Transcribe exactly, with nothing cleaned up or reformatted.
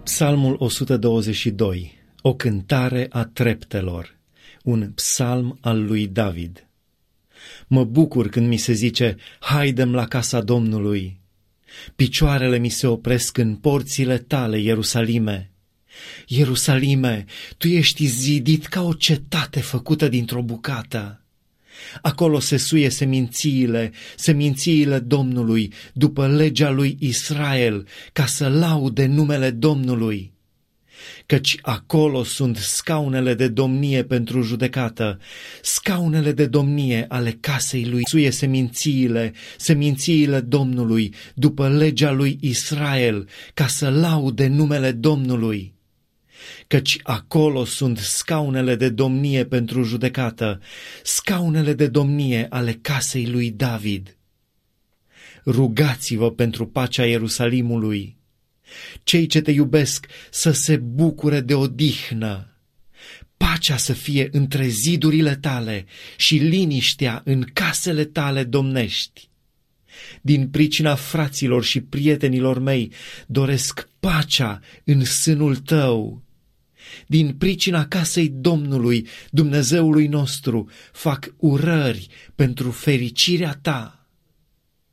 Psalmul o sută douăzeci și doi. O cântare a treptelor. Un psalm al lui David. Mă bucur când mi se zice, haidem la casa Domnului. Picioarele mi se opresc în porțile tale, Ierusalime. Ierusalime, tu ești zidit ca o cetate făcută dintr-o bucată. Acolo se suie semințiile, semințiile Domnului, după legea lui Israel, ca să laude numele Domnului. Căci acolo sunt scaunele de domnie pentru judecată, scaunele de domnie ale casei lui. Suie semințiile, semințiile Domnului, după legea lui Israel, ca să laude numele Domnului. Căci acolo sunt scaunele de domnie pentru judecată, scaunele de domnie ale casei lui David. Rugați-vă pentru pacea Ierusalimului. Cei ce te iubesc să se bucure de odihnă. Pacea să fie între zidurile tale și liniștea în casele tale domnești. Din pricina fraților și prietenilor mei doresc pacea în sânul tău. Din pricina casei Domnului, Dumnezeului nostru, fac urări pentru fericirea ta.